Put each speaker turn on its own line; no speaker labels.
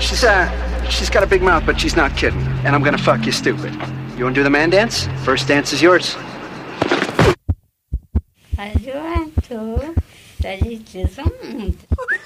She's got a big mouth, but she's not kidding. And I'm gonna fuck you stupid. You wanna do the man dance? First dance is yours.
Adiantou, a gente junto.